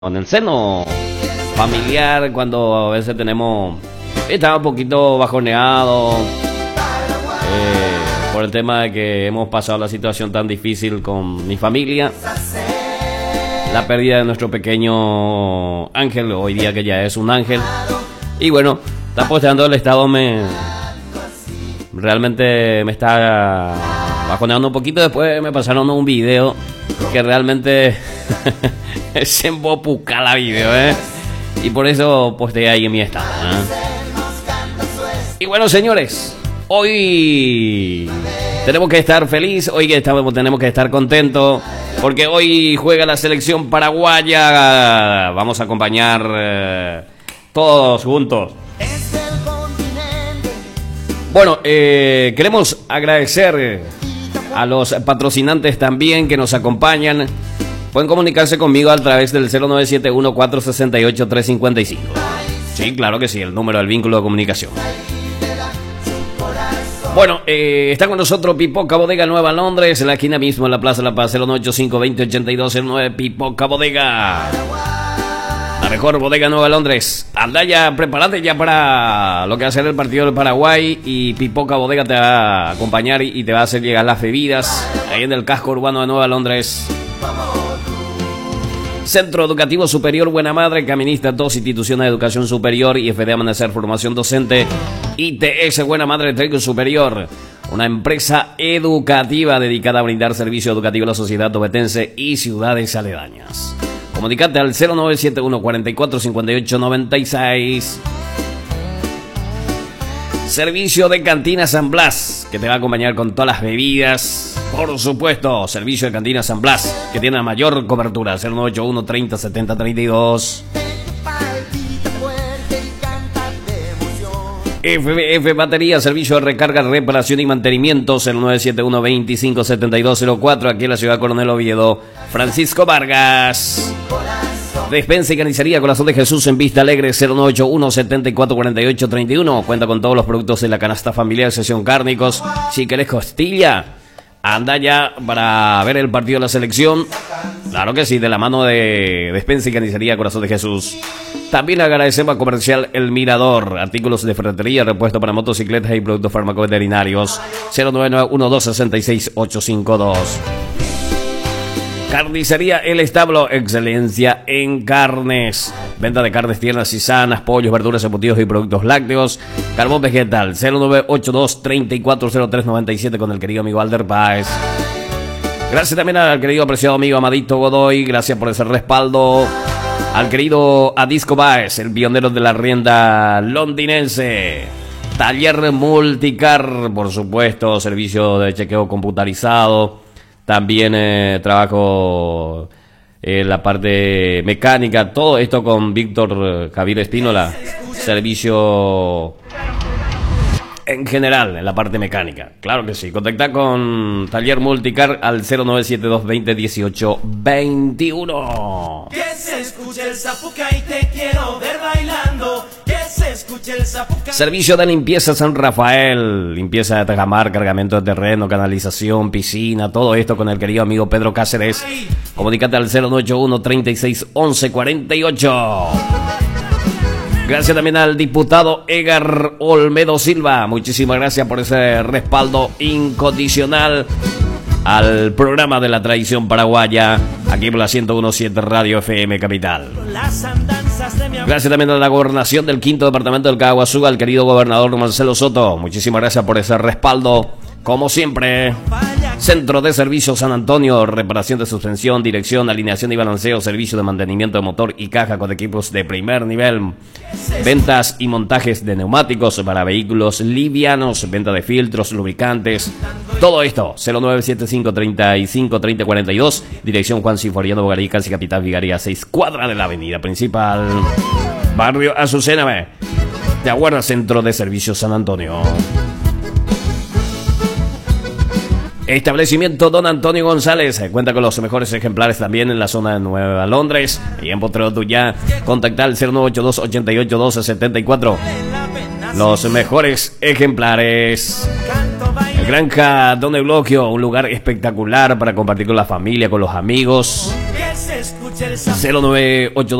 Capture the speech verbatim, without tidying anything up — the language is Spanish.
en el seno familiar, cuando a veces tenemos, estamos un poquito bajoneados eh, por el tema de que hemos pasado la situación tan difícil con mi familia, la pérdida de nuestro pequeño Ángel, hoy día que ya es un ángel, y bueno, está posteando el estado, me realmente me está bajoneando un poquito. Después me pasaron un video que realmente se embopuca la video, ¿eh? Y por eso posteé ahí en mi estado, ¿eh? Y bueno, señores, hoy tenemos que estar felices, hoy que estamos, tenemos que estar contentos, porque hoy juega la selección paraguaya. Vamos a acompañar eh, todos juntos. Bueno, eh, queremos agradecer a los patrocinantes también que nos acompañan. Pueden comunicarse conmigo a través del cero nueve siete uno, cuatro seis ocho, tres cinco cinco. Sí, claro que sí, el número del vínculo de comunicación. Bueno, eh, está con nosotros Pipoca Bodega Nueva Londres, en la esquina mismo, en la Plaza de la Paz, cero nueve ocho cinco, veinte ochenta y dos cero nueve, Pipoca Bodega. La mejor bodega Nueva Londres. Anda ya, prepárate ya para lo que va a ser el partido del Paraguay, y Pipoca Bodega te va a acompañar y te va a hacer llegar las bebidas ahí en el casco urbano de Nueva Londres. Centro Educativo Superior Buena Madre, que administra dos instituciones de educación superior y F D Amanecer Formación Docente. I T S Buena Madre Técnico Superior, una empresa educativa dedicada a brindar servicio educativo a la sociedad obetense y ciudades aledañas. Comunicate al cero nueve siete uno, cuatro cuatro, cinco ocho nueve seis. Servicio de Cantina San Blas, que te va a acompañar con todas las bebidas. Por supuesto, servicio de Cantina San Blas, que tiene la mayor cobertura, cero nueve ocho uno, treinta, setenta, treinta y dos. F B F Batería, servicio de recarga, reparación y mantenimiento, cero nueve siete uno, veinticinco, setenta y dos cero cuatro, aquí en la ciudad Coronel Oviedo. Francisco Vargas. Despensa y carnicería Corazón de Jesús en Vista Alegre, cero nueve ocho uno, setenta y cuatro, cuarenta y ocho, treinta y uno. Cuenta con todos los productos de la canasta familiar, sesión cárnicos. Si querés costilla, anda ya para ver el partido de la selección. Claro que sí, de la mano de Despensa y carnicería Corazón de Jesús. También agradecemos a Comercial El Mirador, artículos de ferretería, repuesto para motocicletas y productos farmacoveterinarios, cero nueve nueve uno dos seis seis ocho cinco dos. Carnicería El Establo, excelencia en carnes. Venta de carnes tiernas y sanas, pollos, verduras, embutidos y productos lácteos. Carbón vegetal, cero nueve ocho dos, treinta y cuatro cero tres noventa y siete, con el querido amigo Alder Páez. Gracias también al querido apreciado amigo Amadito Godoy, gracias por ese respaldo. Al querido Adisco Báez, el pionero de la rienda londinense. Taller Multicar, por supuesto, servicio de chequeo computarizado. También eh, trabajo en la parte mecánica. Todo esto con Víctor Javier Espínola. Servicio en general en la parte mecánica. Claro que sí. Contacta con Taller Multicar al cero nueve siete dos, veinte, dieciocho, veintiuno. Que se escuche el zapuca y te quiero ver bailando. Que se escuche el zapuca. Servicio de limpieza San Rafael. Limpieza de tajamar, cargamento de terreno, canalización, piscina. Todo esto con el querido amigo Pedro Cáceres. Comunícate al cero nueve ocho uno, treinta y seis, once, cuarenta y ocho. Gracias también al diputado Edgar Olmedo Silva. Muchísimas gracias por ese respaldo incondicional al programa de la tradición paraguaya, aquí por la ciento uno punto siete Radio F M Capital. Gracias también a la gobernación del quinto departamento del Caguazú, al querido gobernador Marcelo Soto. Muchísimas gracias por ese respaldo. Como siempre, Centro de Servicios San Antonio, reparación de suspensión, dirección, alineación y balanceo, servicio de mantenimiento de motor y caja con equipos de primer nivel, ventas y montajes de neumáticos para vehículos livianos, venta de filtros, lubricantes, todo esto, cero nueve siete cinco, treinta y cinco, treinta, cuarenta y dos, dirección Juan Sinforiano Bogarí, casi Capital Vigaría, seis cuadras de la avenida principal, barrio Azucena, te aguarda Centro de Servicios San Antonio. Establecimiento Don Antonio González, cuenta con los mejores ejemplares también en la zona de Nueva Londres y en Potrero Tuyá. Contactar al cero nueve ocho dos, ochenta y ocho, doce, setenta y cuatro. Los mejores ejemplares. Granja Don Eulogio, un lugar espectacular para compartir con la familia, con los amigos. escuche el zapucay. cero nueve ocho